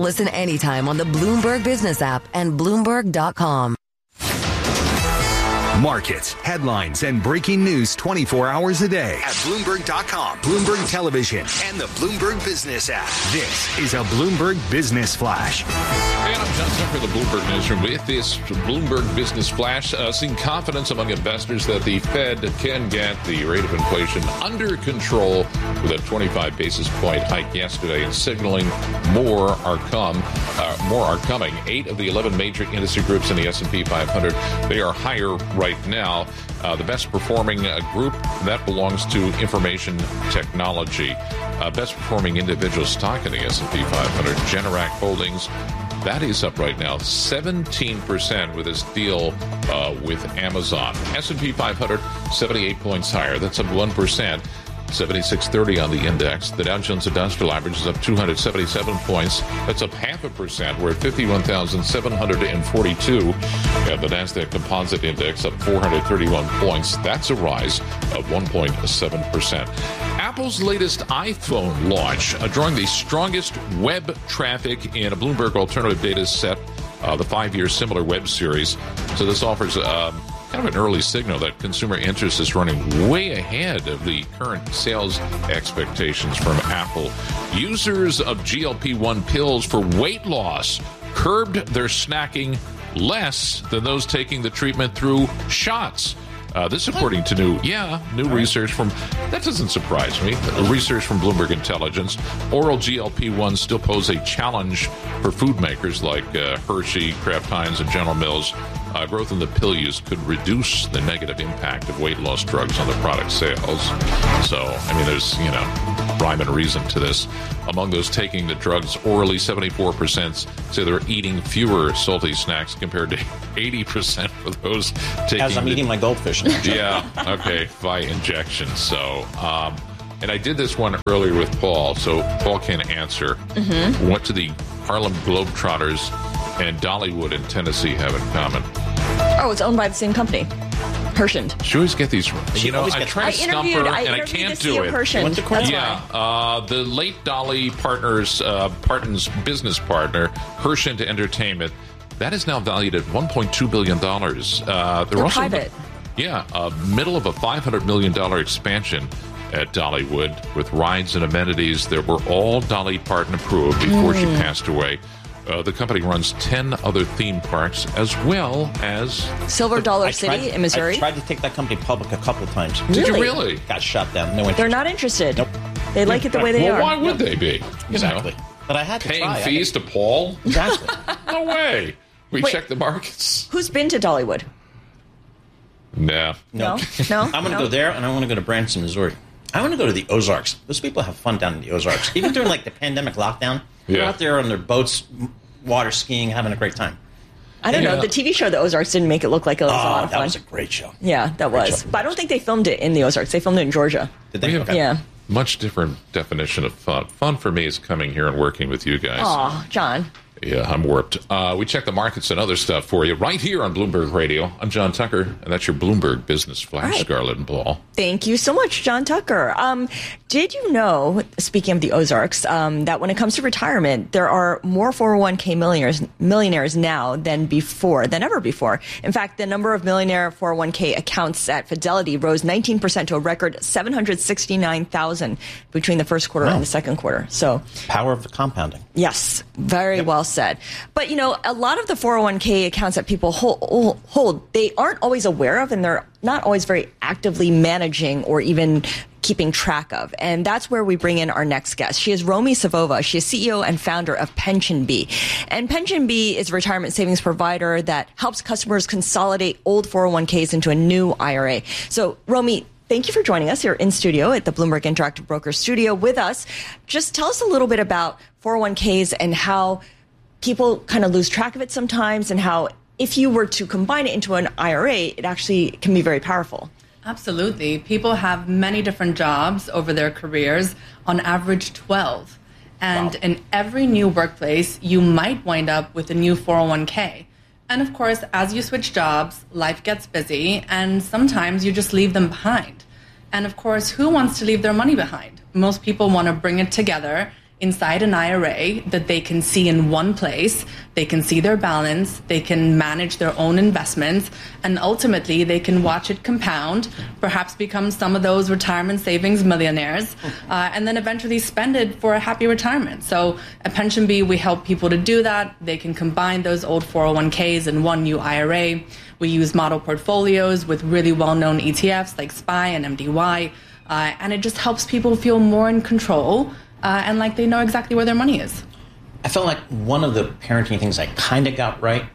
Listen anytime on the Bloomberg Business app and Bloomberg.com. Markets, headlines, and breaking news 24 hours a day at Bloomberg.com, Bloomberg Television, and the Bloomberg Business app. This is a Bloomberg Business Flash. And I'm John Tucker, the Bloomberg Newsroom, with this Bloomberg Business Flash, seeing confidence among investors that the Fed can get the rate of inflation under control with a 25 basis point hike yesterday, and signaling more are coming. 8 of the 11 major industry groups in the S&P 500, they are higher right now. The best performing group, that belongs to information technology. Best performing individual stock in the S&P 500, Generac Holdings, that is up right now 17% with this deal with Amazon. S&P 500, 78 points higher. That's up 1%. 7630 on the index. The Dow Jones Industrial Average is up 277 points. That's up 0.5%. We're at 51,742. The Nasdaq Composite Index up 431 points. That's a rise of 1.7%. Apple's latest iPhone launch, drawing the strongest web traffic in a Bloomberg Alternative Data set, the 5-year similar web series. So this offers kind of an early signal that consumer interest is running way ahead of the current sales expectations from Apple. Users of GLP-1 pills for weight loss curbed their snacking less than those taking the treatment through shots. This according to new research from, that doesn't surprise me, research from Bloomberg Intelligence. Oral GLP-1s still pose a challenge for food makers like Hershey, Kraft Heinz, and General Mills. Growth in the pill use could reduce the negative impact of weight loss drugs on the product sales. So, I mean, there's, rhyme and reason to this. Among those taking the drugs orally, 74% say they're eating fewer salty snacks compared to 80% for those taking... As I'm eating my goldfish now. Yeah, okay, by injection. So, and I did this one earlier with Paul, so Paul can answer. Mm-hmm. What do the Harlem Globetrotters and Dollywood in Tennessee have in common? Oh, it's owned by the same company, Hershend. She always get these. I try to stump her, and I can't do it. The late Dolly Parton's business partner, Hershend Entertainment, that is now valued at $1.2 billion. They're also private. Middle of a $500 million expansion at Dollywood with rides and amenities that were all Dolly Parton approved before she passed away. The company runs 10 other theme parks as well as... Silver Dollar City in Missouri. I tried to take that company public a couple of times. Did you really? Got shut down. No interest. They're not interested. Nope. They like it the way they are. Why would they be? Exactly. But I had to paying fees to Paul? Exactly. No way. We check the markets. Who's been to Dollywood? No. No? I'm going to go there, and I want to go to Branson, Missouri. I want to go to the Ozarks. Those people have fun down in the Ozarks. Even during the pandemic lockdown, they're out there on their boats, water skiing, having a great time. I don't know. The TV show The Ozarks didn't make it look like it was a lot of fun. That was a great show. Yeah, that was. But I don't think they filmed it in the Ozarks. They filmed it in Georgia. Did they? Okay. Yeah. Much different definition of fun. Fun for me is coming here and working with you guys. Aw, John. Yeah, I'm warped. We check the markets and other stuff for you right here on Bloomberg Radio. I'm John Tucker, and that's your Bloomberg Business Flash, Scarlett and Paul. Thank you so much, John Tucker. Did you know, speaking of the Ozarks, that when it comes to retirement, there are more 401k millionaires now than ever before. In fact, the number of millionaire 401k accounts at Fidelity rose 19% to a record 769,000 between the first quarter and the second quarter. So, power of the compounding. Yes, very well said. But, a lot of the 401k accounts that people hold, they aren't always aware of, and they're not always very actively managing or even keeping track of. And that's where we bring in our next guest. She is Romy Savova. She is CEO and founder of PensionBee. And PensionBee is a retirement savings provider that helps customers consolidate old 401ks into a new IRA. So, Romy, thank you for joining us here in studio at the Bloomberg Interactive Brokers studio with us. Just tell us a little bit about 401ks and how people kind of lose track of it sometimes, and how if you were to combine it into an IRA, it actually can be very powerful. Absolutely. People have many different jobs over their careers, on average 12. And in every new workplace, you might wind up with a new 401k. And of course, as you switch jobs, life gets busy, and sometimes you just leave them behind. And of course, who wants to leave their money behind? Most people want to bring it together inside an IRA that they can see in one place. They can see their balance, they can manage their own investments, and ultimately they can watch it compound, perhaps become some of those retirement savings millionaires, and then eventually spend it for a happy retirement. So at PensionBee, we help people to do that. They can combine those old 401ks in one new IRA. We use model portfolios with really well-known ETFs like SPY and MDY, and it just helps people feel more in control and like they know exactly where their money is. I felt like one of the parenting things I kind of got right,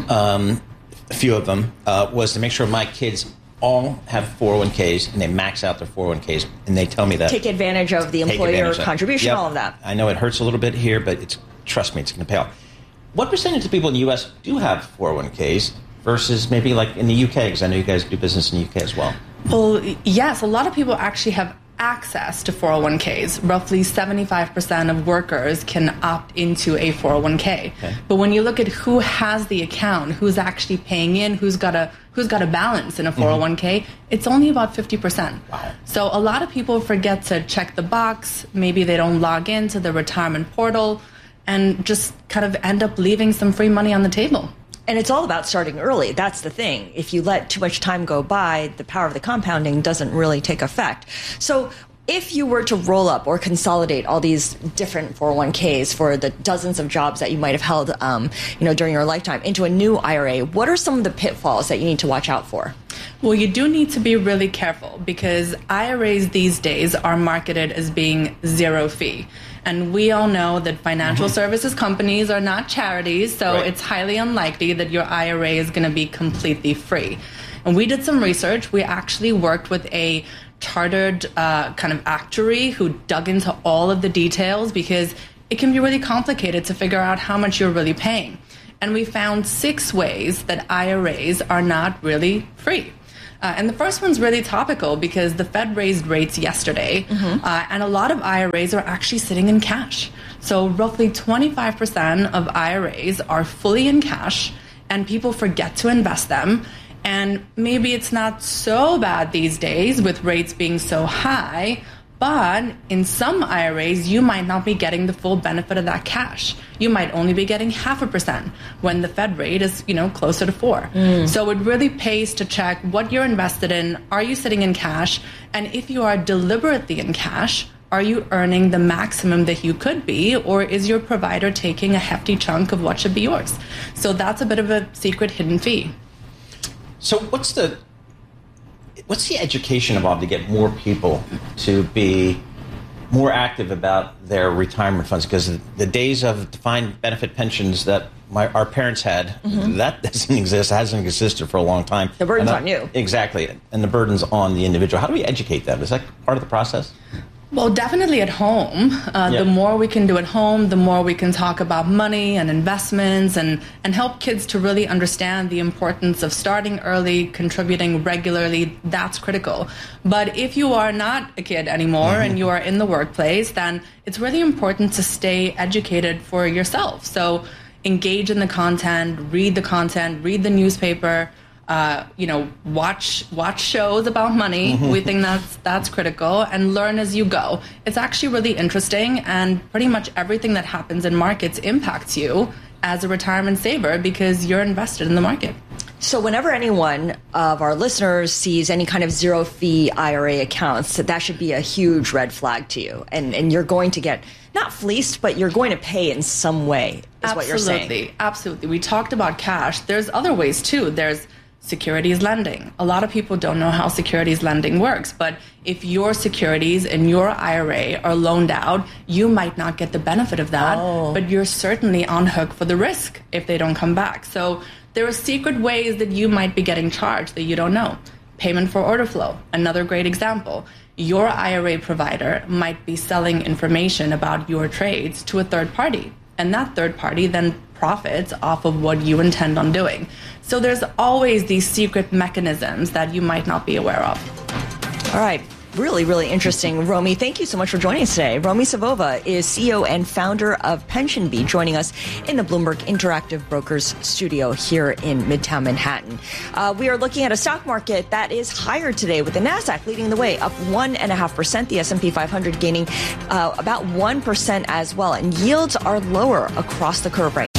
a few of them, was to make sure my kids all have 401ks and they max out their 401ks, and they tell me that. Take advantage of the employer contribution, all of that. I know it hurts a little bit here, but trust me, it's going to pay off. What percentage of people in the U.S. do have 401ks versus maybe like in the UK? Because I know you guys do business in the UK as well. Well, yes, a lot of people actually have access to 401ks. Roughly 75% of workers can opt into a 401k. Okay. But when you look at who has the account, who's actually paying in, who's got a balance in a 401k, it's only about 50%. Wow. So a lot of people forget to check the box. Maybe they don't log into the retirement portal and just kind of end up leaving some free money on the table. And it's all about starting early. That's the thing. If you let too much time go by, the power of the compounding doesn't really take effect. So if you were to roll up or consolidate all these different 401ks for the dozens of jobs that you might have held during your lifetime into a new IRA, what are some of the pitfalls that you need to watch out for? Well, you do need to be really careful because IRAs these days are marketed as being zero fee. And we all know that financial services companies are not charities, so it's highly unlikely that your IRA is going to be completely free. And we did some research. We actually worked with a chartered kind of actuary who dug into all of the details because it can be really complicated to figure out how much you're really paying. And we found 6 ways that IRAs are not really free. And the first one's really topical because the Fed raised rates yesterday, and a lot of IRAs are actually sitting in cash. So roughly 25% of IRAs are fully in cash, and people forget to invest them. And maybe it's not so bad these days with rates being so high, but in some IRAs, you might not be getting the full benefit of that cash. You might only be getting 0.5% when the Fed rate is, closer to 4%. So it really pays to check what you're invested in. Are you sitting in cash? And if you are deliberately in cash, are you earning the maximum that you could be, or is your provider taking a hefty chunk of what should be yours? So that's a bit of a secret hidden fee. So what's the education involved to get more people to be more active about their retirement funds? Because the days of defined benefit pensions that our parents had, that doesn't exist, hasn't existed for a long time. The burden's on you. Exactly. And the burden's on the individual. How do we educate them? Is that part of the process? Well, definitely at home. The more we can do at home, the more we can talk about money and investments and help kids to really understand the importance of starting early, contributing regularly. That's critical. But if you are not a kid anymore and you are in the workplace, then it's really important to stay educated for yourself. So engage in the content, read the newspaper, watch shows about money. We think that's critical, and learn as you go. It's actually really interesting, and pretty much everything that happens in markets impacts you as a retirement saver because you're invested in the market. So whenever anyone of our listeners sees any kind of zero fee IRA accounts, that should be a huge red flag to you. And you're going to get not fleeced, but you're going to pay in some way, is what you're saying. Absolutely. We talked about cash. There's other ways too. There's securities lending. A lot of people don't know how securities lending works, but if your securities in your IRA are loaned out, you might not get the benefit of that, but you're certainly on hook for the risk if they don't come back. So there are secret ways that you might be getting charged that you don't know. Payment for order flow, another great example. Your IRA provider might be selling information about your trades to a third party, and that third party then profits off of what you intend on doing. So there's always these secret mechanisms that you might not be aware of. All right. Really, really interesting. Romy, thank you so much for joining us today. Romy Savova is CEO and founder of PensionBee, joining us in the Bloomberg Interactive Brokers studio here in Midtown Manhattan. We are looking at a stock market that is higher today, with the NASDAQ leading the way, up 1.5%, the S&P 500 gaining about 1% as well. And yields are lower across the curve right